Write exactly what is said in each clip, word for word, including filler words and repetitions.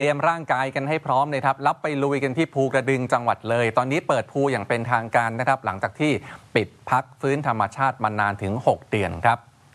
เตรียมร่างกายกันให้พร้อมเลยครับแล้วไปลุยกันที่ภูกระดึงจังหวัดเลยตอนนี้เปิดภูอย่างเป็นทางการนะครับหลังจากที่ปิดพักฟื้นธรรมชาติมานานถึงหกเดือนครับ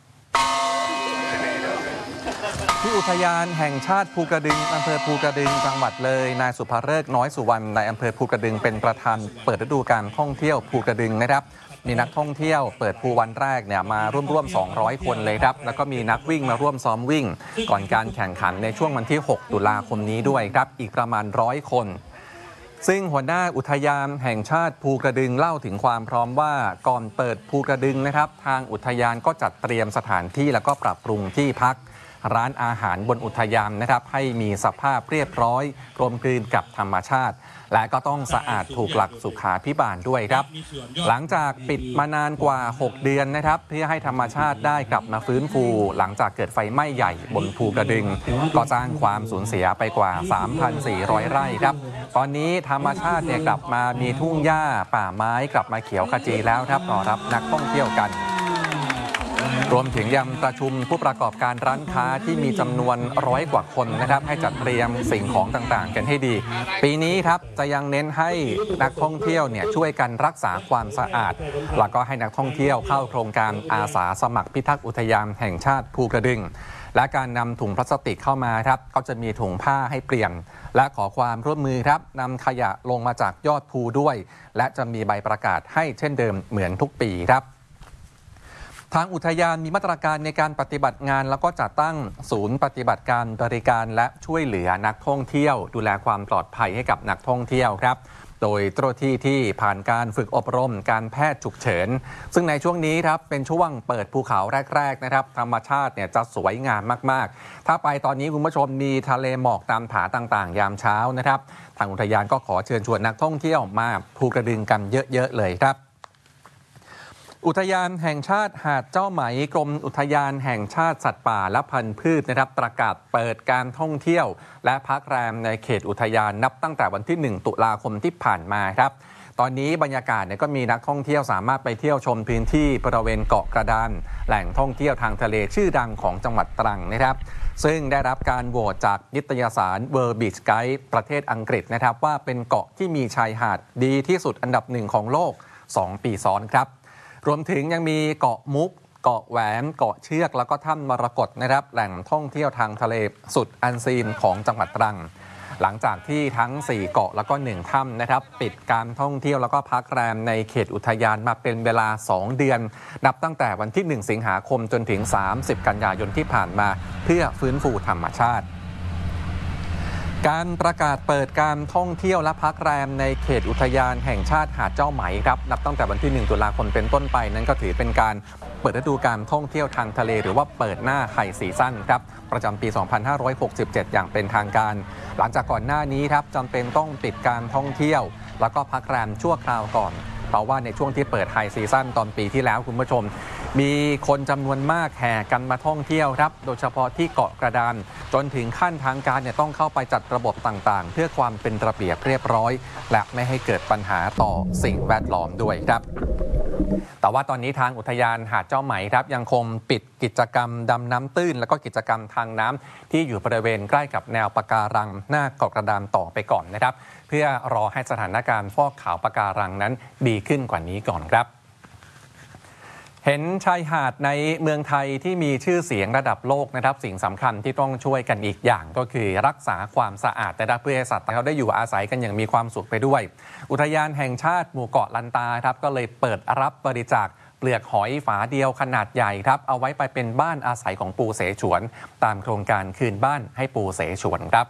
ที่อุทยานแห่งชาติภูกระดึงอำเภอภูกระดึงจังหวัดเลยนายสุภฤกษ์น้อยสุวรรณนายอำเภอภูกระดึงเป็นประธานเปิดฤดูกาลท่องเที่ยวภูกระดึงนะครับมีนักท่องเที่ยวเปิดภูวันแรกเนี่ยมาร่วมๆสองร้อยคนเลยครับแล้วก็มีนักวิ่งมาร่วมซ้อมวิ่งก่อนการแข่งขันในช่วงวันที่หกตุลาคมนี้ด้วยครับอีกประมาณร้อยคนซึ่งหัวหน้าอุทยานแห่งชาติภูกระดึงเล่าถึงความพร้อมว่าก่อนเปิดภูกระดึงนะครับทางอุทยานก็จัดเตรียมสถานที่แล้วก็ปรับปรุงที่พักร้านอาหารบนอุทยานนะครับให้มีสภาพเรียบร้อยกลมกลืนกับธรรมชาติและก็ต้องสะอาดถูกหลักสุขาภิบาลด้วยครับหลังจากปิดมานานกว่าหกเดือนนะครับเพื่อให้ธรรมชาติได้กลับมาฟื้นฟูหลังจากเกิดไฟไหม้ใหญ่บนภูกระดึงก็สร้างความสูญเสียไปกว่า สามพันสี่ร้อย ไร่ครับตอนนี้ธรรมชาติเนี่ยกลับมามีทุ่งหญ้าป่าไม้กลับมาเขียวขจีแล้วครับรอรับนักท่องเที่ยวกันรวมถึงยังประชุมผู้ประกอบการร้านค้าที่มีจำนวนร้อยกว่าคนนะครับให้จัดเตรียมสิ่งของต่างๆกันให้ดีปีนี้ครับจะยังเน้นให้นักท่องเที่ยวเนี่ยช่วยกันรักษาความสะอาดแล้วก็ให้นักท่องเที่ยวเข้าโครงการอาสาสมัครพิทักษ์อุทยานแห่งชาติภูกระดึงและการนำถุงพลาสติกเข้ามาครับก็จะมีถุงผ้าให้เปลี่ยนและขอความร่วมมือครับนำขยะลงมาจากยอดภูด้วยและจะมีใบประกาศให้เช่นเดิมเหมือนทุกปีครับทางอุทยานมีมาตรการในการปฏิบัติงานแล้วก็จัดตั้งศูนย์ปฏิบัติการบริการและช่วยเหลือนักท่องเที่ยวดูแลความปลอดภัยให้กับนักท่องเที่ยวครับโดยเจ้าหน้าที่ที่ผ่านการฝึกอบรมการแพทย์ฉุกเฉินซึ่งในช่วงนี้ครับเป็นช่วงเปิดภูเขาแรกๆนะครับธรรมชาติเนี่ยจะสวยงามมากๆถ้าไปตอนนี้คุณผู้ชมมีทะเลหมอกตามผาต่างๆยามเช้านะครับทางอุทยานก็ขอเชิญชวนนักท่องเที่ยวมาภูกระดึงกันเยอะๆเลยครับอุทยานแห่งชาติหาดเจ้าไหมกรมอุทยานแห่งชาติสัตว์ป่าและพันธุ์พืชนะครับประกาศเปิดการท่องเที่ยวและพักแรมในเขตอุทยานนับตั้งแต่วันที่หนึ่งตุลาคมที่ผ่านมาครับตอนนี้บรรยากาศเนี่ยก็มีนักท่องเที่ยวสามารถไปเที่ยวชมพื้นที่บริเวณเกาะกระดานแหล่งท่องเที่ยวทางทะเลชื่อดังของจังหวัดตรังนะครับซึ่งได้รับการโหวตจากนิตยสาร World Beach Guide ประเทศอังกฤษนะครับว่าเป็นเกาะที่มีชายหาดดีที่สุดอันดับหนึ่งของโลกสองปีซ้อนครับรวมถึงยังมีเกาะมุกเกาะแหวนเกาะเชือกแล้วก็ถ้ำมรกตนะครับแหล่งท่องเที่ยวทางทะเลสุดอันซีนของจังหวัดตรังหลังจากที่ทั้งสี่เกาะแล้วก็หนึ่งถ้ำนะครับปิดการท่องเที่ยวแล้วก็พักแรมในเขตอุทยานมาเป็นเวลาสองเดือนนับตั้งแต่วันที่หนึ่งสิงหาคมจนถึงสามสิบกันยายนที่ผ่านมาเพื่อฟื้นฟูธรรมชาติการประกาศเปิดการท่องเที่ยวและพักแรมในเขตอุทยานแห่งชาติหาดเจ้าไหมครับนับตั้งแต่วันที่หนึ่งตุลาคมเป็นต้นไปนั้นก็ถือเป็นการเปิดฤดูกาลท่องเที่ยวทางทะเลหรือว่าเปิดหน้าไฮซีซั่นครับประจำปี สองพันห้าร้อยหกสิบเจ็ด อย่างเป็นทางการหลังจากก่อนหน้านี้ครับจำเป็นต้องปิดการท่องเที่ยวแล้วก็พักแรมชั่วคราวก่อนเพราะว่าในช่วงที่เปิดไฮซีซั่นตอนปีที่แล้วคุณผู้ชมมีคนจำนวนมากแห่กันมาท่องเที่ยวครับโดยเฉพาะที่เกาะกระดานจนถึงขั้นทางการเนี่ยต้องเข้าไปจัดระบบต่างๆเพื่อความเป็นระเบียบเรียบร้อยและไม่ให้เกิดปัญหาต่อสิ่งแวดล้อมด้วยครับแต่ว่าตอนนี้ทางอุทยานหาดเจ้าไหมครับยังคงปิดกิจกรรมดำน้ำตื้นแล้วก็กิจกรรมทางน้ำที่อยู่บริเวณใกล้กับแนวปะการังหน้าเกาะกระดานต่อไปก่อนนะครับเพื่อรอให้สถานการณ์ฟอกขาวปะการังนั้นดีขึ้นกว่านี้ก่อนครับเห็นชายหาดในเมืองไทยที่มีชื่อเสียงระดับโลกนะครับสิ่งสำคัญที่ต้องช่วยกันอีกอย่างก็คือรักษาความสะอาดแต่เพื่อให้สัตว์เขาได้อยู่อาศัยกันอย่างมีความสุขไปด้วยอุทยานแห่งชาติหมู่เกาะลันตาครับก็เลยเปิดรับบริจาคเปลือกหอยฝาเดียวขนาดใหญ่ครับเอาไว้ไปเป็นบ้านอาศัยของปูเสฉวนตามโครงการคืนบ้านให้ปูเสฉวนครับ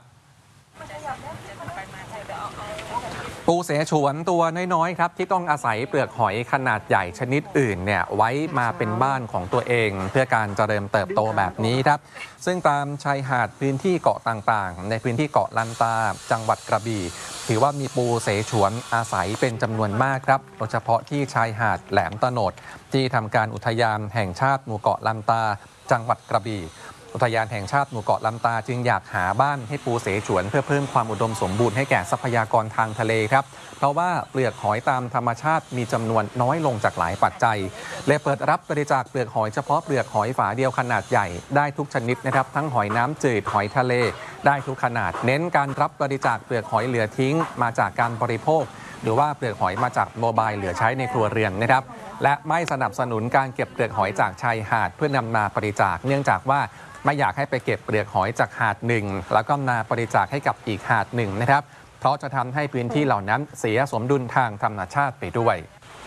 ปูเสฉวนตัวน้อยๆครับที่ต้องอาศัยเปลือกหอยขนาดใหญ่ชนิดอื่นเนี่ยไว้มาเป็นบ้านของตัวเองเพื่อการเจริญเติบโตแบบนี้ครับซึ่งตามชายหาดพื้นที่เกาะต่างๆในพื้นที่เกาะลันตาจังหวัดกระบี่ถือว่ามีปูเสฉวนอาศัยเป็นจำนวนมากครับโดยเฉพาะที่ชายหาดแหลมตะโนดที่ทำการอุทยานแห่งชาติหมู่เกาะลันตาจังหวัดกระบี่อุทยานแห่งชาติหมู่เกาะลันตาจึงอยากหาบ้านให้ปูเสฉวนเพื่อเพิ่มความอุดมสมบูรณ์ให้แก่ทรัพยากรทางทะเลครับเพราะว่าเปลือกหอยตามธรรมชาติมีจำนวนน้อยลงจากหลายปัจจัยเลยเปิดรับบริจาคเปลือกหอยเฉพาะเปลือกหอยฝาเดียวขนาดใหญ่ได้ทุกชนิดนะครับทั้งหอยน้ำจืดหอยทะเลได้ทุกขนาดเน้นการรับบริจาคเปลือกหอยเหลือทิ้งมาจากการบริโภคหรือว่าเปลือกหอยมาจากโมบายเหลือใช้ในครัวเรือนนะครับและไม่สนับสนุนการเก็บเปลือกหอยจากชายหาดเพื่อนำมาบริจาคเนื่องจากว่าไม่อยากให้ไปเก็บเปลือกหอยจากหาดหนึ่งแล้วก็มาบริจาคให้กับอีกหาดหนึ่งนะครับเพราะจะทำให้พื้นที่เหล่านั้นเสียสมดุลทางธรรมชาติไปด้วย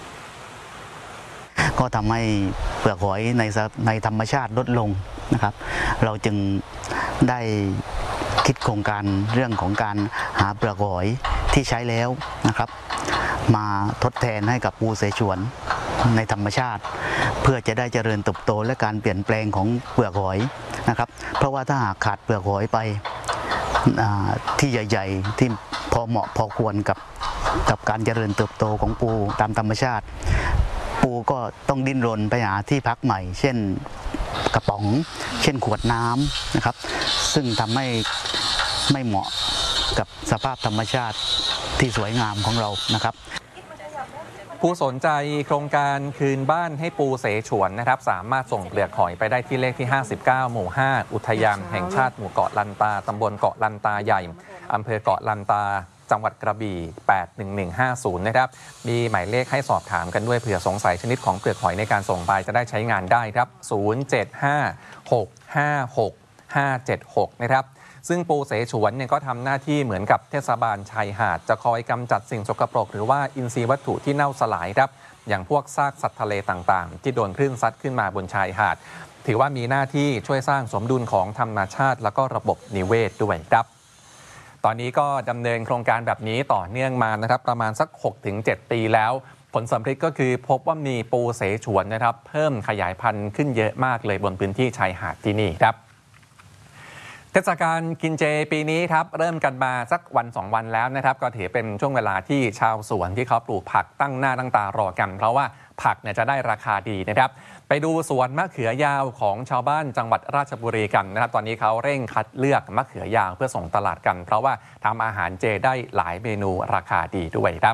ก็ทำให้เปลือกหอยในในธรรมชาติลดลงนะครับเราจึงได้คิดโครงการเรื่องของการหาเปลือกหอยที่ใช้แล้วนะครับมาทดแทนให้กับปูเสฉวนในธรรมชาติเพื่อจะได้เจริญเติบโตและการเปลี่ยนแปลงของเปลือกหอยนะครับเพราะว่าถ้าหากขาดเปลือกหอยไปที่ใหญ่ๆที่พอเหมาะพอควรกับกับการเจริญเติบโตของปูตามธรรมชาติปูก็ต้องดิ้นรนไปหาที่พักใหม่เช่นกระป๋องเช่นขวดน้ำนะครับซึ่งทำให้ไม่เหมาะกับสภาพธรรมชาติที่สวยงามของเรานะครับผู้สนใจโครงการคืนบ้านให้ปูเสฉวนนะครับสามารถส่งเปลือกหอยไปได้ที่เลขที่ห้าสิบเก้าหมู่ห้าอุทยานแห่งชาติหมู่เกาะลันตาตำบลเกาะลันตาใหญ่อำเภอเกาะลันตาจังหวัดกระบี่แปดหนึ่งหนึ่งห้าศูนย์นะครับมีหมายเลขให้สอบถามกันด้วยเผื่อสงสัยชนิดของเปลือกหอยในการส่งไปจะได้ใช้งานได้ครับศูนย์ เจ็ด ห้า หก ห้า หก ห้า เจ็ด หกนะครับซึ่งปูเสฉวนเนี่ยก็ทำหน้าที่เหมือนกับเทศบาลชายหาดจะคอยกำจัดสิ่งสกปรกหรือว่าอินทรีย์วัตถุที่เน่าสลายครับอย่างพวกซากสัตว์ทะเลต่างๆที่โดนคลื่นซัดขึ้นมาบนชายหาดถือว่ามีหน้าที่ช่วยสร้างสมดุลของธรรมชาติแล้วก็ระบบนิเวศด้วยครับตอนนี้ก็ดำเนินโครงการแบบนี้ต่อเนื่องมานะครับประมาณสัก หกถึงเจ็ด ปีแล้วผลสำเร็จก็คือพบว่ามีปูเสฉวนนะครับเพิ่มขยายพันธุ์ขึ้นเยอะมากเลยบนพื้นที่ชายหาดที่นี่ครับเทศกาลกินเจปีนี้ครับเริ่มกันมาสักวันสองวันแล้วนะครับก็ถือเป็นช่วงเวลาที่ชาวสวนที่เขาปลูกผักตั้งหน้าตั้งตารอกันเพราะว่าผักเนี่ยจะได้ราคาดีนะครับไปดูสวนมะเขือยาวของชาวบ้านจังหวัดราชบุรีกันนะครับตอนนี้เขาเร่งคัดเลือกมะเขือยาวเพื่อส่งตลาดกันเพราะว่าทำอาหารเจได้หลายเมนูราคาดีด้วยครับ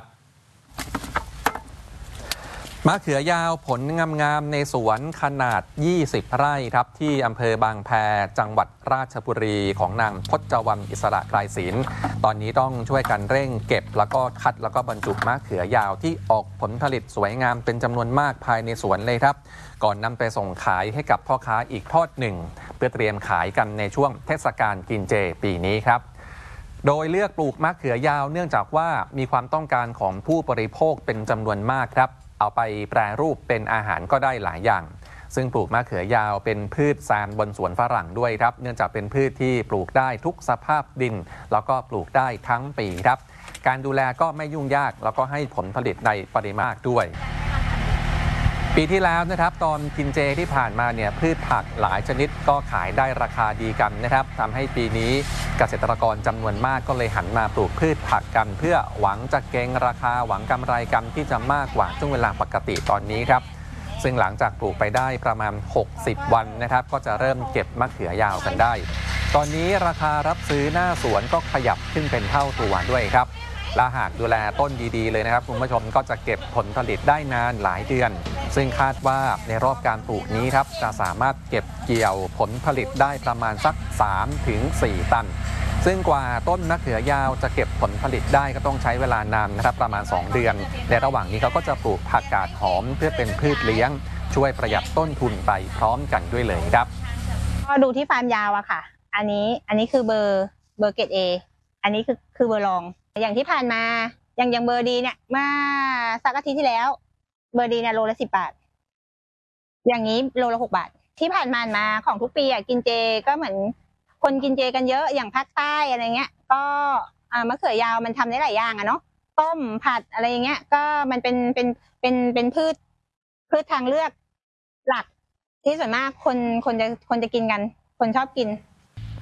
มะเขือยาวผลงามๆในสวนขนาดยี่สิบไร่ครับที่อำเภอบางแพจังหวัดราชบุรีของนางพจวรรณอิสระไกรศิลป์ตอนนี้ต้องช่วยกันเร่งเก็บแล้วก็คัดแล้วก็บรรจุมะเขือยาวที่ออกผลผลิตสวยงามเป็นจำนวนมากภายในสวนเลยครับก่อนนำไปส่งขายให้กับพ่อค้าอีกทอดหนึ่งเพื่อเตรียมขายกันในช่วงเทศกาลกินเจปีนี้ครับโดยเลือกปลูกมะเขือยาวเนื่องจากว่ามีความต้องการของผู้บริโภคเป็นจำนวนมากครับเอาไปแปรรูปเป็นอาหารก็ได้หลายอย่างซึ่งปลูกมะเขือยาวเป็นพืชแซมบนสวนฝรั่งด้วยครับเนื่องจากเป็นพืชที่ปลูกได้ทุกสภาพดินแล้วก็ปลูกได้ทั้งปีครับการดูแลก็ไม่ยุ่งยากแล้วก็ให้ผลผลิตในปริมาณด้วยปีที่แล้วนะครับตอนกินเจที่ผ่านมาเนี่ยพืชผักหลายชนิดก็ขายได้ราคาดีกันนะครับทำให้ปีนี้เกษตรกรจำนวนมากก็เลยหันมาปลูกพืชผักกันเพื่อหวังจะเก็งราคาหวังกำไรกันที่จะมากกว่าช่วงเวลาปกติตอนนี้ครับซึ่งหลังจากปลูกไปได้ประมาณหกสิบวันนะครับก็จะเริ่มเก็บมะเขือยาวกันได้ตอนนี้ราคารับซื้อหน้าสวนก็ขยับขึ้นเป็นเท่าตัวด้วยครับและหากดูแลต้นดีๆเลยนะครับคุณผู้ชมก็จะเก็บผลผลิตได้นานหลายเดือนซึ่งคาดว่าในรอบการปลูกนี้ครับจะสามารถเก็บเกี่ยวผลผลิตได้ประมาณสัก สามถึงสี่ ตันซึ่งกว่าต้นมะเขือยาวจะเก็บผลผลิตได้ก็ต้องใช้เวลานานนะครับประมาณสองเดือนในระหว่างนี้เขาก็จะปลูกผักกาดหอมเพื่อเป็นพืชเลี้ยงช่วยประหยัดต้นทุนไปพร้อมกันด้วยเลยครับก็ดูที่ฟาร์มยาวอะค่ะอันนี้อันนี้คือเบอร์เบอร์เกรด A อันนี้คือคือเบอร์รองอย่างที่ผ่านมาอย่างอย่างเบอร์ดีเนี่ยมาสักอาทิตย์ที่แล้วเบอร์ดีเนี่ยโลละสิบบาทอย่างนี้โลละหกบาทที่ผ่านมามาของทุกปีอ่ะกินเจก็เหมือนคนกินเจกันเยอะอย่างภาคใต้อะไรเงี้ยก็อ่ามะเขือยาวมันทำได้หลายอย่างอะเนาะต้มผัดอะไรเงี้ยก็มันเป็นเป็นเป็นเป็นพืชพืชทางเลือกหลักที่ส่วนมากคนคนจะคนจะกินกันคนชอบกิน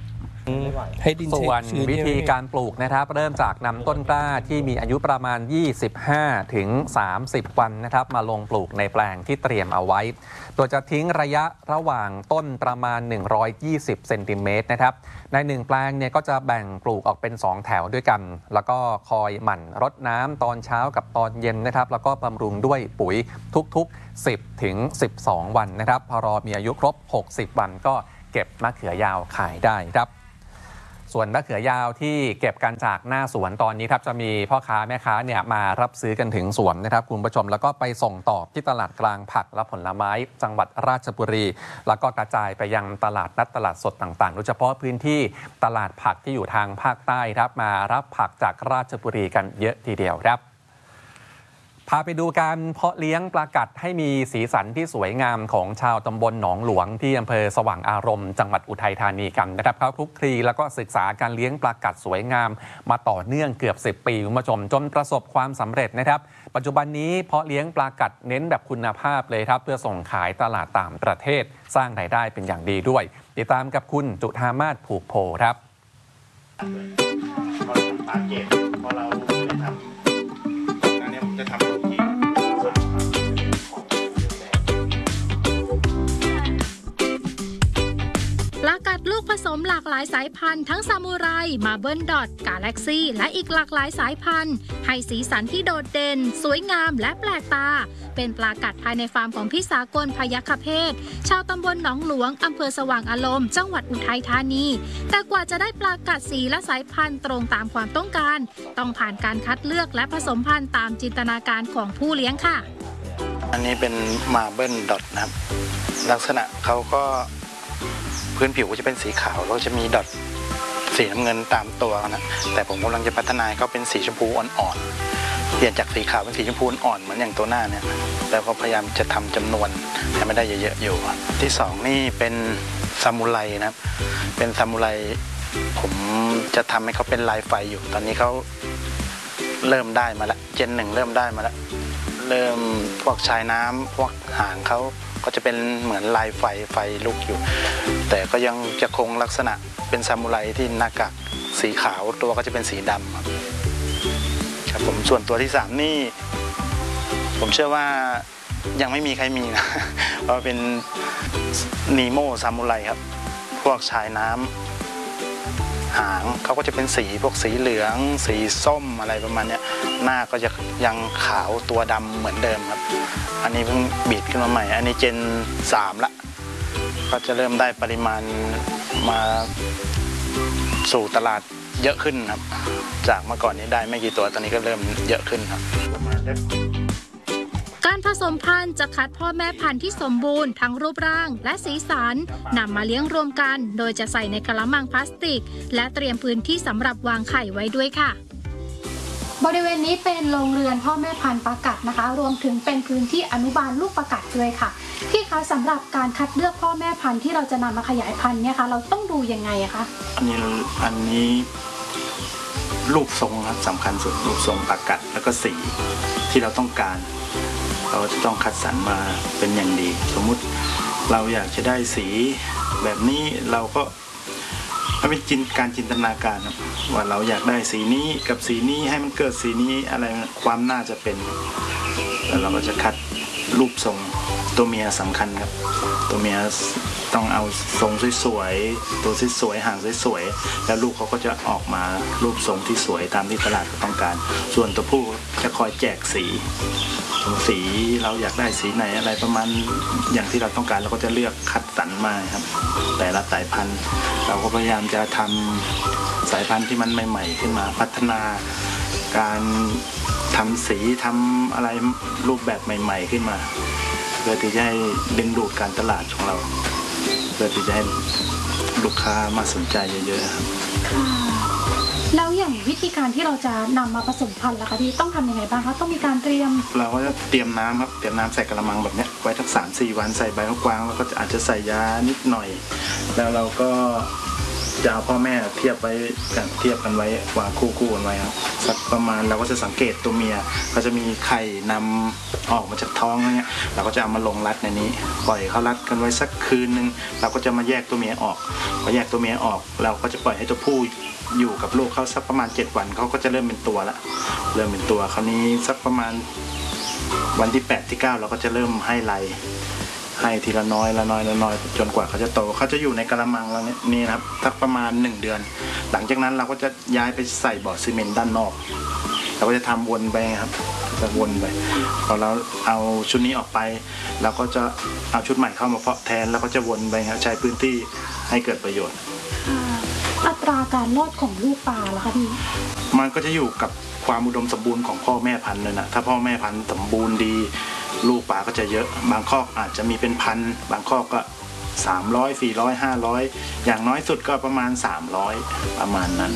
ให้ดินส่วนชื้นๆวิธีการปลูกนะครับเริ่มจากนำต้นกล้าที่มีอายุประมาณ ยี่สิบห้าถึงสามสิบ วันนะครับมาลงปลูกในแปลงที่เตรียมเอาไว้โดยจะทิ้งระยะระหว่างต้นประมาณ หนึ่งร้อยยี่สิบ เซนติเมตรนะครับในหนึ่งแปลงเนี่ยก็จะแบ่งปลูกออกเป็น สอง แถวด้วยกันแล้วก็คอยหมั่นรดน้ำตอนเช้ากับตอนเย็นนะครับแล้วก็บำรุงด้วยปุ๋ยทุกๆ สิบถึงสิบสอง วันนะครับพอรอมีอายุครบ หกสิบ วันก็เก็บมะเขือยาวขายได้ครับส่วนมะเขือยาวที่เก็บกันจากหน้าสวนตอนนี้ครับจะมีพ่อค้าแม่ค้าเนี่ยมารับซื้อกันถึงสวนนะครับคุณผู้ชมแล้วก็ไปส่งต่อที่ตลาดกลางผักและผลไม้จังหวัดราชบุรีแล้วก็กระจายไปยังตลาดนัดตลาดสดต่างๆโดยเฉพาะพื้นที่ตลาดผักที่อยู่ทางภาคใต้ครับมารับผักจากราชบุรีกันเยอะทีเดียวครับพาไปดูการเพาะเลี้ยงปลากัดให้มีสีสันที่สวยงามของชาวตำบลหนองหลวงที่อำเภอสว่างอารมณ์จังหวัดอุทัยธานีกันนะครับเขาคลุกคลีแล้วก็ศึกษาการเลี้ยงปลากัดสวยงามมาต่อเนื่องเกือบสิบปีคุณผู้ชมจนประสบความสำเร็จนะครับปัจจุบันนี้เพาะเลี้ยงปลากัดเน้นแบบคุณภาพเลยครับเพื่อส่งขายตลาดต่างประเทศสร้างรายได้เป็นอย่างดีด้วยติดตามกับคุณจุธามาศผูกโพครับปลาเก็บพอเราไม่ทำนั่นเนี่ยผมจะทำตรงที่ปลากัดลูกผสมหลากหลายสายพันธุ์ทั้งซามูไรมาเบิลดอทกาแล็กซี่และอีกหลากหลายสายพันธุ์ให้สีสันที่โดดเด่นสวยงามและแปลกตาเป็นปลากัดภายในฟาร์มของพี่สากลพยัคฆเพศชาวตำบลหนองหลวงอำเภอสว่างอารมณ์จังหวัดอุทัยธานีแต่กว่าจะได้ปลากัดสีและสายพันธุ์ตรงตามความต้องการต้องผ่านการคัดเลือกและผสมพันธุ์ตามจินตนาการของผู้เลี้ยงค่ะอันนี้เป็นมาเบิลดอทนะครับลักษณะเขาก็พื้นผิวก็จะเป็นสีขาวแล้วจะมีดอทสีน้ำเงินตามตัวนะแต่ผมกำลังจะพัฒนาให้เขาเป็นสีชมพูอ่อนๆเปลี่ยนจากสีขาวเป็นสีชมพูอ่อนเหมือนอย่างตัวหน้าเนี่ยแล้วก็พยายามจะทำจำนวนให้ไม่ได้เยอะๆอยู่ที่สองนี่เป็นซามูไรนะครับเป็นซามูไรผมจะทำให้เขาเป็นลายไฟอยู่ตอนนี้เขาเริ่มได้มาแล้วเจนหนึ่งเริ่มได้มาแล้วเริ่มพวกชายน้ำพวกหางเขาก็จะเป็นเหมือนลายไฟไฟลุกอยู่แต่ก็ยังจะคงลักษณะเป็นซามูไรที่หน้ากากสีขาวตัวก็จะเป็นสีดำครับครับผมส่วนตัวที่สามนี่ผมเชื่อว่ายังไม่มีใครมีนะเพราะเป็นนีโมซามูไรครับพวกชายน้ำหางเขาก็จะเป็นสีพวกสีเหลืองสีส้มอะไรประมาณนี้หน้าก็จะยังขาวตัวดำเหมือนเดิมครับอันนี้เพิ่งบีดขึ้นมาใหม่อันนี้เจนสามละก็จะเริ่มได้ปริมาณมาสู่ตลาดเยอะขึ้นครับจากเมื่อก่อนนี้ได้ไม่กี่ตัวตอนนี้ก็เริ่มเยอะขึ้นครับการผสมพันธุ์จะคัดพ่อแม่พันธุ์ที่สมบูรณ์ทั้งรูปร่างและสีสันนำมาเลี้ยงรวมกันโดยจะใส่ในกระมังพลาสติกและเตรียมพื้นที่สำหรับวางไข่ไว้ด้วยค่ะบริเวณนี้เป็นโรงเรือนพ่อแม่พันธุ์ปลากัดนะคะรวมถึงเป็นพื้นที่อนุบาลลูกปลากัดด้วยค่ะพี่คะสำหรับการคัดเลือกพ่อแม่พันธุ์ที่เราจะนำมาขยายพันธุ์เนี่ยคะเราต้องดูยังไงอะคะอันนี้อันนี้รูปทรงครับสำคัญสุดรูปทรงปลากัดแล้วก็สีที่เราต้องการเราจะต้องคัดสรรมาเป็นอย่างดีสมมุติเราอยากจะได้สีแบบนี้เราก็มันเป็นจินการจินตนาการนะว่าเราอยากได้สีนี้กับสีนี้ให้มันเกิดสีนี้อะไรความน่าจะเป็นแล้วเราก็จะคัดรูปทรงตัวเมียสำคัญครับตัวเมียต้องเอาทรงสวยๆตัวสวยๆหางสวยๆแล้วลูกเขาก็จะออกมารูปทรงที่สวยตามที่ตลาดเขาต้องการส่วนตัวผู้จะคอยแจกสีสีเราอยากได้สีไหนอะไรประมาณอย่างที่เราต้องการเราก็จะเลือกคัดสรรมาครับแต่ละสายพันธุ์เราก็พยายามจะทำสายพันธุ์ที่มันใหม่ๆขึ้นมาพัฒนาการทำสีทำอะไรรูปแบบใหม่ๆขึ้นมาเพื่อที่จะให้ดึงดูดการตลาดของเราเพื่อที่จะให้ลูกค้ามาสนใจเยอะๆครับแล้วอย่างวิธีการที่เราจะนำมาผสมพันธุ์ล่ะคะพี่ต้องทำยังไงบ้างคะต้องมีการเตรียมเราก็จะเตรียมน้ำครับเตรียมน้ำใส่กระมังแบบนี้ไว้ทั้งสามสี่วันใส่ใบมะกวางแล้วก็อาจจะใส่ยานิดหน่อยแล้วเราก็จะเอาพ่อแม่เทียบไว้กันเทียบกันไว้วางคู่คู่กันไว้ครับสักประมาณเราก็จะสังเกตตัวเมียก็จะมีไข่นำออกมาจากท้องเนี่ยเราก็จะเอามาลงรัดในนี้ปล่อยเขารัดกันไว้สักคืนนึงเราก็จะมาแยกตัวเมียออกพอแยกตัวเมียออกเราก็จะปล่อยให้ตัวผู้อยู่กับลูกเขาสักประมาณเจ็ดวันเขาก็จะเริ่มเป็นตัวละเริ่มเป็นตัวคราวนี้สักประมาณวันที่แปดที่เก้าเราก็จะเริ่มให้ไล่ให้ทีละน้อยละน้อยละน้อยจนกว่าเขาจะโตเขาจะอยู่ในกระมังเราเนี่ยนี่นะครับสักประมาณหนึ่งเดือนหลังจากนั้นเราก็จะย้ายไปใส่บ่อซีเมนต์ด้านนอกเราก็จะทำวนไปครับจะวนไปพอเราเอาชุดนี้ออกไปเราก็จะเอาชุดใหม่เข้ามาเพาะแทนแล้วก็จะวนไปครับใช้พื้นที่ให้เกิดประโยชน์อัตราการรอดของลูกปลาล่ะคะพี่มันก็จะอยู่กับความอุดมสมบูรณ์ของพ่อแม่พันธุ์เลยนะถ้าพ่อแม่พันธุ์สมบูรณ์ดีลูกปลาก็จะเยอะบางคอกอาจจะมีเป็นพันบางคอกก็สามร้อย สี่ร้อย ห้าร้อยอย่างน้อยสุดก็ประมาณสามร้อยประมาณนั้น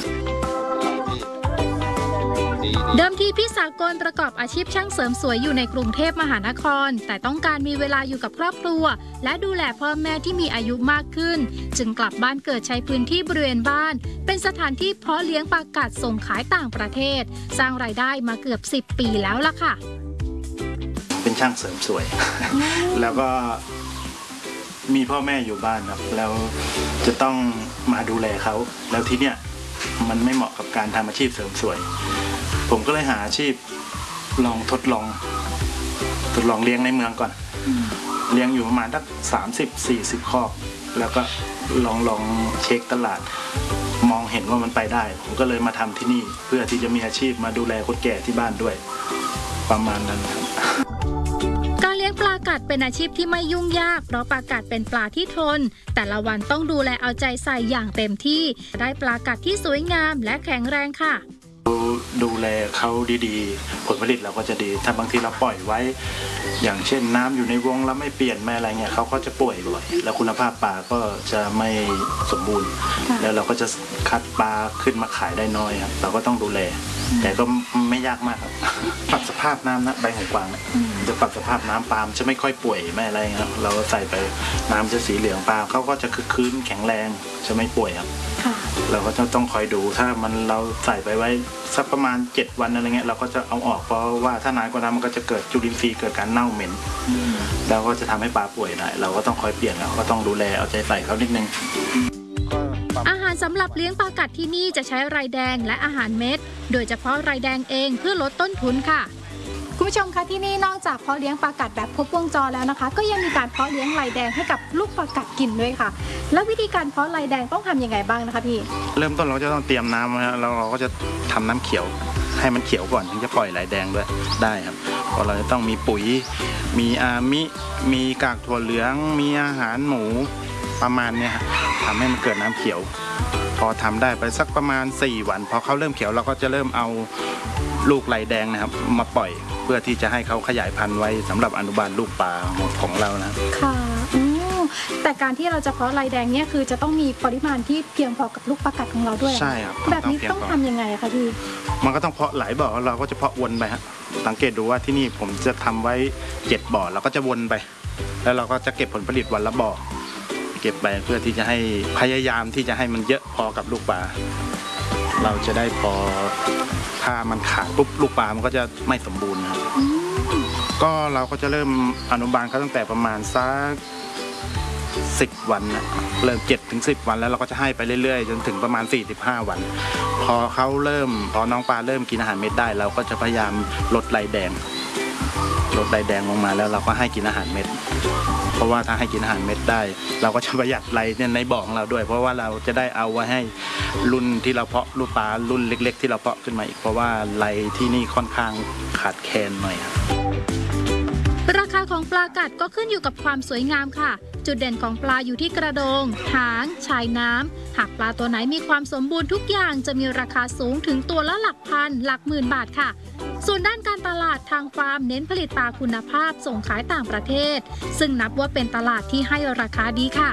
เดิมทีพี่สากลประกอบอาชีพช่างเสริมสวยอยู่ในกรุงเทพมหานครแต่ต้องการมีเวลาอยู่กับครอบครัวและดูแลพ่อแม่ที่มีอายุมากขึ้นจึงกลับบ้านเกิดใช้พื้นที่บริเวณบ้านเป็นสถานที่เพาะเลี้ยงปลากัดส่งขายต่างประเทศสร้างรายได้มาเกือบสิบปีแล้วล่ะค่ะเป็นช่างเสริมสวย แล้วก็มีพ่อแม่อยู่บ้านครับแล้วจะต้องมาดูแลเขาแล้วที่เนี้ยมันไม่เหมาะกับการทำอาชีพเสริมสวยผมก็เลยหาอาชีพลองทดลองทดลองเลี้ยงในเมืองก่อนเลี้ยงอยู่ประมาณสักสามสิบสี่สิบคอกแล้วก็ลองลองเช็คตลาดมองเห็นว่ามันไปได้ผมก็เลยมาทำที่นี่เพื่อที่จะมีอาชีพมาดูแลคนแก่ที่บ้านด้วยประมาณนั้นครับการเลี้ยงปลากัดเป็นอาชีพที่ไม่ยุ่งยากเพราะปลากัดเป็นปลาที่ทนแต่ละวันต้องดูแลเอาใจใส่อย่างเต็มที่ได้ปลากัดที่สวยงามและแข็งแรงค่ะดูแลเขาดีๆผลผลิตเราก็จะดีถ้าบางทีเราปล่อยไว้อย่างเช่นน้ำอยู่ในวงแล้วไม่เปลี่ยนไม่อะไรเงี้ยเขาก็จะป่วยบ่อยแล้วคุณภาพปลาก็จะไม่สมบูรณ์แล้วเราก็จะคัดปลาขึ้นมาขายได้น้อยครับเราก็ต้องดูแลแต่ก็ไม่ยากมากครับปรับสภาพน้ำนะใบหูกวางเนี่ยจะปรับสภาพน้ำปลาจะไม่ค่อยป่วยไม่อะไรครับเราใส่ไปน้ำจะสีเหลืองปลาเขาก็จะคึกคืนแข็งแรงจะไม่ป่วยครับเราก็จะต้องคอยดูถ้ามันเราใส่ไปไว้สักประมาณเจ็ดวันอะไรเงี้ยเราก็จะเอาออกเพราะว่าถ้านานกว่านั้นมันก็จะเกิดจุลินทรีย์เกิดการเน่าเหม็นแล้วก็จะทำให้ปลาป่วยได้เราก็ต้องคอยเปลี่ยนเราก็ต้องดูแลเอาใจใส่เขานิดนึงอาหารสำหรับเลี้ยงปลากัดที่นี่จะใช้ไรแดงและอาหารเม็ดโดยเฉพาะไรแดงเองเพื่อลดต้นทุนค่ะคุณผู้ชมคะที่นี่นอกจากเพาะเลี้ยงปลากัดแบบครบวงจรแล้วนะคะก็ยังมีการเพาะเลี้ยงไรแดงให้กับลูกปลากัดกินด้วยค่ะแล้ววิธีการเพาะไรแดงต้องทำยังไงบ้างนะคะพี่เริ่มต้นเราจะต้องเตรียมน้ำนะเราก็จะทำน้ำเขียวให้มันเขียวก่อนถึงจะปล่อยไรแดงด้วยได้ครับเพราะเราจะต้องมีปุ๋ยมีอามิมีกากถั่วเหลืองมีอาหารหมูประมาณนี้ครับทำให้มันเกิดน้ำเขียวพอทำได้ไปสักประมาณสี่วันพอเขาเริ่มเขียวเราก็จะเริ่มเอาลูกไรแดงนะครับมาปล่อยเพื่อที่จะให้เขาขยายพันธุ์ไว้สำหรับอนุบาลลูกปลาของเรานะค่ะแต่การที่เราจะเพาะไรแดงเนี่ยคือจะต้องมีปริมาณที่เพียงพอกับลูกปลากัดของเราด้วยใช่ครับแบบนี้ต้องทำยังไงคะพี่มันก็ต้องเพาะหลายบ่อเราก็จะเพาะวนไปฮะสังเกตดูว่าที่นี่ผมจะทำไว้เจ็ดบ่อเราก็จะวนไปแล้วเราก็จะเก็บผลผลิตวันละบ่อเก็บไปเพื่อที่จะให้พยายามที่จะให้มันเยอะพอกับลูกปลาเราจะได้พอถ้ามันขาดปุ๊บลูกปลามันก็จะไม่สมบูรณ์ครับก็เราก็จะเริ่มอนุบาลเขาตั้งแต่ประมาณสักสิบวันนะเริ่มเจ็ดถึงสิบวันแล้วเราก็จะให้ไปเรื่อยๆจนถึงประมาณสี่สิบห้าวันพอเขาเริ่มพอน้องปลาเริ่มกินอาหารเม็ดได้เราก็จะพยายามลดไรแดงลดไรแดงลงมาแล้วเราก็ให้กินอาหารเม็ดเพราะว่าถ้าให้กินอาหารเม็ดได้เราก็จะประหยัดไรเนี่ยในบ่อของเราด้วยเพราะว่าเราจะได้เอาไว้ให้รุ่นที่เราเพาะลูกปลารุ่นเล็กๆที่เราเพาะขึ้นมาอีกเพราะว่าไรที่นี่ค่อนข้างขาดแคลนหน่อยครับราคาของปลากัดก็ขึ้นอยู่กับความสวยงามค่ะจุดเด่นของปลาอยู่ที่กระโดงหางชายน้ำหากปลาตัวไหนมีความสมบูรณ์ทุกอย่างจะมีราคาสูงถึงตัวละหลักพันหลักหมื่นบาทค่ะส่วนด้านการตลาดทางฟาร์มเน้นผลิตปลาคุณภาพส่งขายต่างประเทศซึ่งนับว่าเป็นตลาดที่ให้ราคาดีค่ะ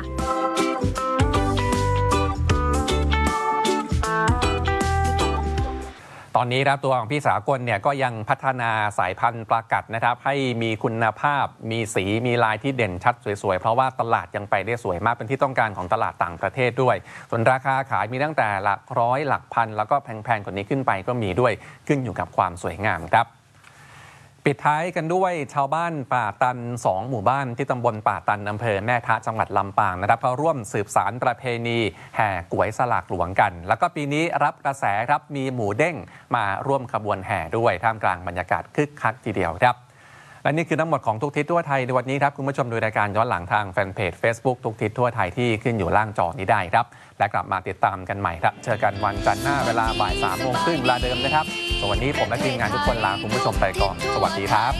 ตอนนี้ครับตัวของพี่สากลเนี่ยก็ยังพัฒนาสายพันธุ์ปลากัดนะครับให้มีคุณภาพมีสีมีลายที่เด่นชัดสวยๆเพราะว่าตลาดยังไปได้สวยมากเป็นที่ต้องการของตลาดต่างประเทศด้วยส่วนราคาขายมีตั้งแต่หลักร้อยหลักพันแล้วก็แพงๆกว่านี้ขึ้นไปก็มีด้วยขึ้นอยู่กับความสวยงามครับปิดท้ายกันด้วยชาวบ้านป่าตันสองหมู่บ้านที่ตำบลป่าตันอำเภอแม่ทะจังหวัดลำปางนะครับเขาร่วมสืบสานประเพณีแห่ก๋วยสลากหลวงกันแล้วก็ปีนี้รับกระแสครับมีหมูเด้งมาร่วมขบวนแห่ด้วยท่ามกลางบรรยากาศคึกคักทีเดียวครับและนี่คือทั้งหมดของทุกทิศทั่วไทยในวันนี้ครับคุณผู้ชมดูรายการย้อนหลังทางแฟนเพจ Facebook ทุกทิศทั่วไทยที่ขึ้นอยู่ล่างจอนี้ได้ครับและกลับมาติดตามกันใหม่ครับเจอกันวันจันทร์หน้าเวลาบ่ายสามโมงครึ่งเวลาเดิมนะครับส่วนวันนี้ผมและทีมงานทุกคนลาคุณผู้ชมไปก่อนสวัสดีครับ